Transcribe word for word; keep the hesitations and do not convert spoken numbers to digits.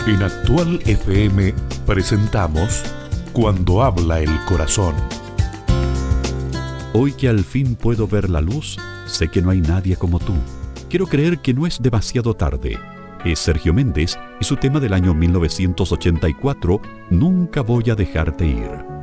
En Actual F M presentamos Cuando habla el corazón. Hoy que al fin puedo ver la luz, sé que no hay nadie como tú. Quiero creer que no es demasiado tarde. Es Sergio Méndez y su tema del año mil novecientos ochenta y cuatro, Nunca voy a dejarte ir.